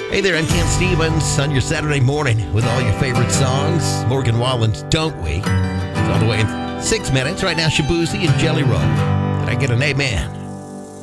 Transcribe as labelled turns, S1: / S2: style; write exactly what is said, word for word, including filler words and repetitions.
S1: Hey there, I'm Ken Stevens on your Saturday morning with all your favorite songs. Morgan Wallen's Don't We? It's all the way in six minutes. Right now, Shabuzi and Jelly Roll. Did I get an amen?